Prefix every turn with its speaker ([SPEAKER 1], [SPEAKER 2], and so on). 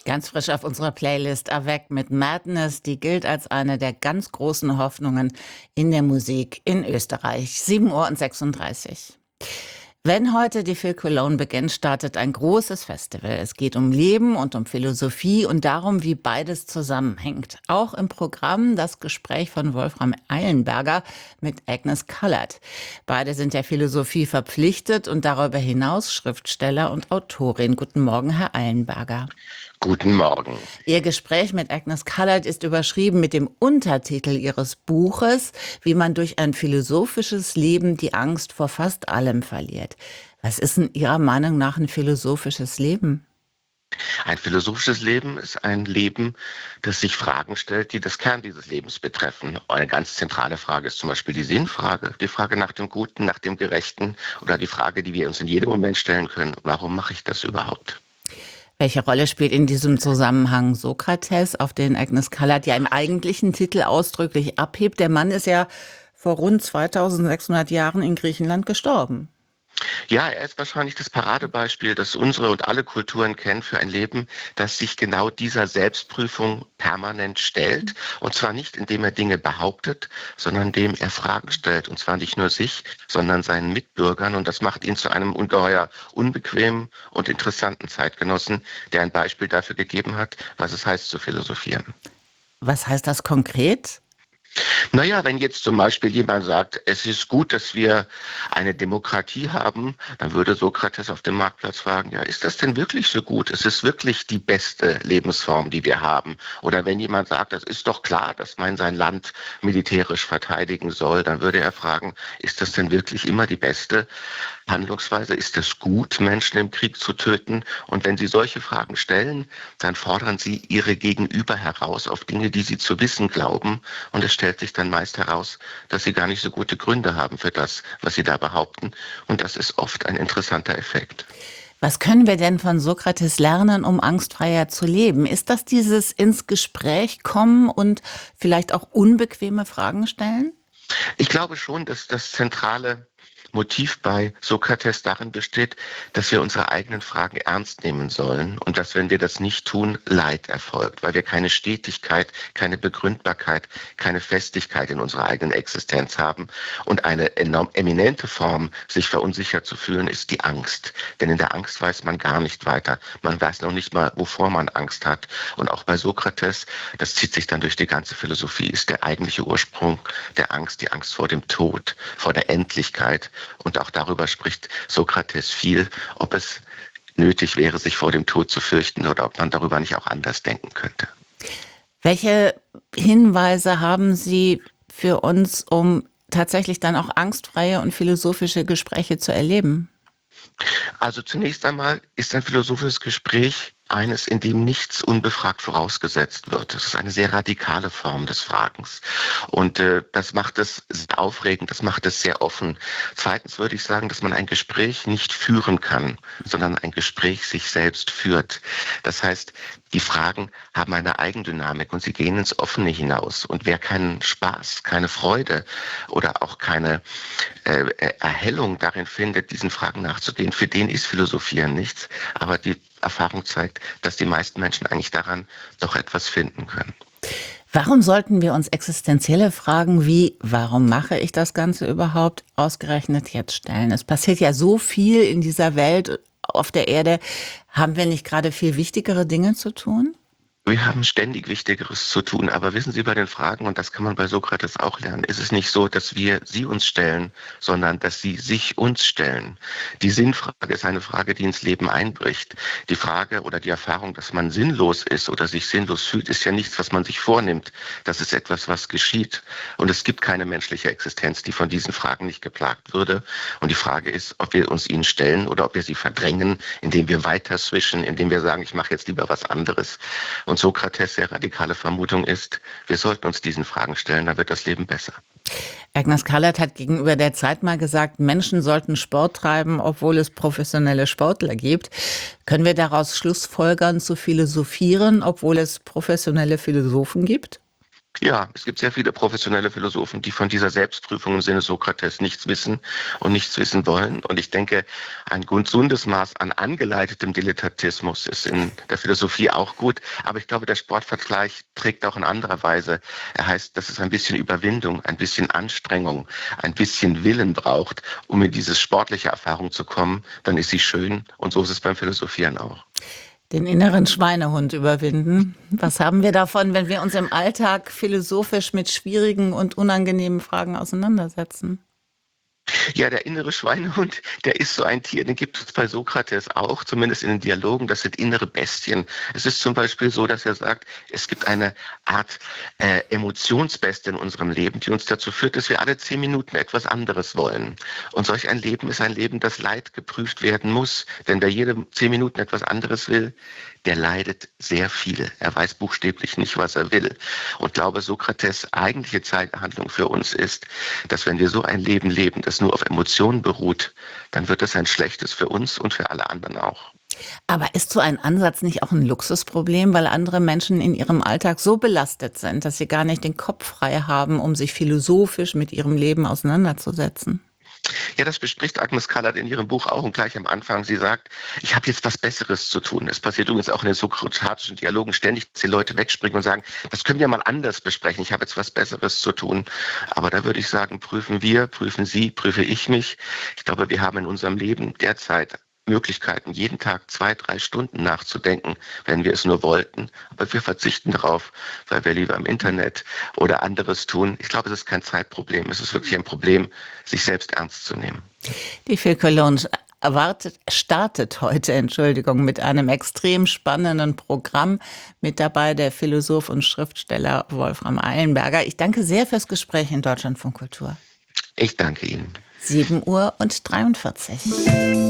[SPEAKER 1] Ganz frisch auf unserer Playlist Avec mit Madness, die gilt als eine der ganz großen Hoffnungen in der Musik in Österreich. 7:36 Uhr. Wenn heute die Phil Cologne beginnt, startet ein großes Festival. Es geht um Leben und um Philosophie und darum, wie beides zusammenhängt. Auch im Programm das Gespräch von Wolfram Eilenberger mit Agnes Callard. Beide sind der Philosophie verpflichtet und darüber hinaus Schriftsteller und Autorin. Guten Morgen, Herr Eilenberger.
[SPEAKER 2] Guten Morgen.
[SPEAKER 1] Ihr Gespräch mit Agnes Callard ist überschrieben mit dem Untertitel Ihres Buches, wie man durch ein philosophisches Leben die Angst vor fast allem verliert. Was ist in Ihrer Meinung nach ein philosophisches Leben?
[SPEAKER 2] Ein philosophisches Leben ist ein Leben, das sich Fragen stellt, die das Kern dieses Lebens betreffen. Eine ganz zentrale Frage ist zum Beispiel die Sinnfrage, die Frage nach dem Guten, nach dem Gerechten oder die Frage, die wir uns in jedem Moment stellen können: Warum mache ich das überhaupt?
[SPEAKER 1] Welche Rolle spielt in diesem Zusammenhang Sokrates, auf den Agnes Callard ja im eigentlichen Titel ausdrücklich abhebt? Der Mann ist ja vor rund 2600 Jahren in Griechenland gestorben.
[SPEAKER 2] Ja, er ist wahrscheinlich das Paradebeispiel, das unsere und alle Kulturen kennen, für ein Leben, das sich genau dieser Selbstprüfung permanent stellt. Und zwar nicht, indem er Dinge behauptet, sondern indem er Fragen stellt. Und zwar nicht nur sich, sondern seinen Mitbürgern. Und das macht ihn zu einem ungeheuer unbequemen und interessanten Zeitgenossen, der ein Beispiel dafür gegeben hat, was es heißt zu philosophieren.
[SPEAKER 1] Was heißt das konkret?
[SPEAKER 2] Naja, wenn jetzt zum Beispiel jemand sagt, es ist gut, dass wir eine Demokratie haben, dann würde Sokrates auf dem Marktplatz fragen: Ja, ist das denn wirklich so gut? Ist es wirklich die beste Lebensform, die wir haben? Oder wenn jemand sagt, es ist doch klar, dass man sein Land militärisch verteidigen soll, dann würde er fragen: Ist das denn wirklich immer die beste Handlungsweise? Ist es gut, Menschen im Krieg zu töten? Und wenn Sie solche Fragen stellen, dann fordern Sie Ihre Gegenüber heraus auf Dinge, die Sie zu wissen glauben. Und es stellt sich dann meist heraus, dass Sie gar nicht so gute Gründe haben für das, was Sie da behaupten. Und das ist oft ein interessanter Effekt.
[SPEAKER 1] Was können wir denn von Sokrates lernen, um angstfreier zu leben? Ist das dieses ins Gespräch kommen und vielleicht auch unbequeme Fragen stellen?
[SPEAKER 2] Ich glaube schon, dass das zentrale Motiv bei Sokrates darin besteht, dass wir unsere eigenen Fragen ernst nehmen sollen und dass, wenn wir das nicht tun, Leid erfolgt, weil wir keine Stetigkeit, keine Begründbarkeit, keine Festigkeit in unserer eigenen Existenz haben. Und eine enorm eminente Form, sich verunsichert zu fühlen, ist die Angst. Denn in der Angst weiß man gar nicht weiter. Man weiß noch nicht mal, wovor man Angst hat. Und auch bei Sokrates, das zieht sich dann durch die ganze Philosophie, ist der eigentliche Ursprung der Angst, die Angst vor dem Tod, vor der Endlichkeit. Und auch darüber spricht Sokrates viel, ob es nötig wäre, sich vor dem Tod zu fürchten oder ob man darüber nicht auch anders denken könnte.
[SPEAKER 1] Welche Hinweise haben Sie für uns, um tatsächlich dann auch angstfreie und philosophische Gespräche zu erleben?
[SPEAKER 2] Also zunächst einmal ist ein philosophisches Gespräch eines, in dem nichts unbefragt vorausgesetzt wird. Das ist eine sehr radikale Form des Fragens. Und das macht es sehr aufregend, das macht es sehr offen. Zweitens würde ich sagen, dass man ein Gespräch nicht führen kann, sondern ein Gespräch sich selbst führt. Das heißt, die Fragen haben eine Eigendynamik und sie gehen ins Offene hinaus. Und wer keinen Spaß, keine Freude oder auch keine Erhellung darin findet, diesen Fragen nachzugehen, für den ist Philosophieren nichts. Aber die Erfahrung zeigt, dass die meisten Menschen eigentlich daran doch etwas finden können.
[SPEAKER 1] Warum sollten wir uns existenzielle Fragen wie, warum mache ich das Ganze überhaupt, ausgerechnet jetzt stellen? Es passiert ja so viel in dieser Welt, auf der Erde. Haben wir nicht gerade viel wichtigere Dinge zu tun?
[SPEAKER 2] Wir haben ständig Wichtigeres zu tun, aber wissen Sie, bei den Fragen, und das kann man bei Sokrates auch lernen, ist es nicht so, dass wir sie uns stellen, sondern dass sie sich uns stellen. Die Sinnfrage ist eine Frage, die ins Leben einbricht. Die Frage oder die Erfahrung, dass man sinnlos ist oder sich sinnlos fühlt, ist ja nichts, was man sich vornimmt. Das ist etwas, was geschieht. Und es gibt keine menschliche Existenz, die von diesen Fragen nicht geplagt würde. Und die Frage ist, ob wir uns ihnen stellen oder ob wir sie verdrängen, indem wir weiter switchen, indem wir sagen, ich mache jetzt lieber was anderes. Und Sokrates' sehr radikale Vermutung ist, wir sollten uns diesen Fragen stellen, dann wird das Leben besser.
[SPEAKER 1] Agnes Callard hat gegenüber der Zeit mal gesagt, Menschen sollten Sport treiben, obwohl es professionelle Sportler gibt. Können wir daraus schlussfolgern, zu philosophieren, obwohl es professionelle Philosophen gibt?
[SPEAKER 2] Ja, es gibt sehr viele professionelle Philosophen, die von dieser Selbstprüfung im Sinne Sokrates nichts wissen und nichts wissen wollen. Und ich denke, ein gesundes Maß an angeleitetem Dilettantismus ist in der Philosophie auch gut. Aber ich glaube, der Sportvergleich trägt auch in anderer Weise. Er heißt, dass es ein bisschen Überwindung, ein bisschen Anstrengung, ein bisschen Willen braucht, um in diese sportliche Erfahrung zu kommen. Dann ist sie schön. Und so ist es beim Philosophieren auch.
[SPEAKER 1] Den inneren Schweinehund überwinden. Was haben wir davon, wenn wir uns im Alltag philosophisch mit schwierigen und unangenehmen Fragen auseinandersetzen?
[SPEAKER 2] Ja, der innere Schweinehund, der ist so ein Tier, den gibt es bei Sokrates auch, zumindest in den Dialogen, das sind innere Bestien. Es ist zum Beispiel so, dass er sagt, es gibt eine Art Emotionsbestie in unserem Leben, die uns dazu führt, dass wir alle 10 Minuten etwas anderes wollen. Und solch ein Leben ist ein Leben, das Leid geprüft werden muss, denn wer jede 10 Minuten etwas anderes will, der leidet sehr viel. Er weiß buchstäblich nicht, was er will. Und glaube, Sokrates' eigentliche Zeithandlung für uns ist, dass wenn wir so ein Leben leben, das nur auf Emotionen beruht, dann wird es ein schlechtes für uns und für alle anderen auch.
[SPEAKER 1] Aber ist so ein Ansatz nicht auch ein Luxusproblem, weil andere Menschen in ihrem Alltag so belastet sind, dass sie gar nicht den Kopf frei haben, um sich philosophisch mit ihrem Leben auseinanderzusetzen?
[SPEAKER 2] Ja, das bespricht Agnes Callert in ihrem Buch auch und gleich am Anfang. Sie sagt, ich habe jetzt was Besseres zu tun. Es passiert übrigens auch in den sokratischen Dialogen ständig, dass die Leute wegspringen und sagen, das können wir mal anders besprechen. Ich habe jetzt was Besseres zu tun. Aber da würde ich sagen, prüfen wir, prüfen Sie, prüfe ich mich. Ich glaube, wir haben in unserem Leben derzeit Möglichkeiten, jeden Tag 2, 3 Stunden nachzudenken, wenn wir es nur wollten. Aber wir verzichten darauf, weil wir lieber im Internet oder anderes tun. Ich glaube, es ist kein Zeitproblem. Es ist wirklich ein Problem, sich selbst ernst zu nehmen.
[SPEAKER 1] Die Phil Cologne startet heute, Entschuldigung, mit einem extrem spannenden Programm. Mit dabei der Philosoph und Schriftsteller Wolfram Eilenberger. Ich danke sehr fürs Gespräch in Deutschlandfunk Kultur.
[SPEAKER 2] Ich danke Ihnen.
[SPEAKER 1] 7:43 Uhr.